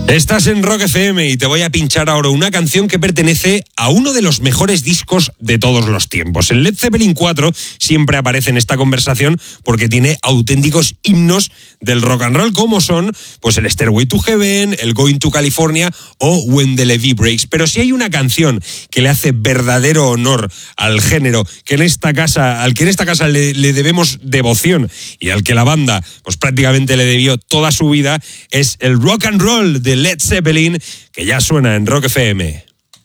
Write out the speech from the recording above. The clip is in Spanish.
Estás en Rock FM y te voy a pinchar ahora una canción que pertenece a uno de los mejores discos de todos los tiempos. El Led Zeppelin 4 siempre aparece en esta conversación porque tiene auténticos himnos del rock and roll, como son pues el Stairway to Heaven, el Going to California o When the Levee Breaks. Pero si hay una canción que le hace verdadero honor al género, al que en esta casa le debemos devoción y al que la banda pues prácticamente le debió toda su vida, es el rock and roll de Led Zeppelin, que ya suena en Rock FM.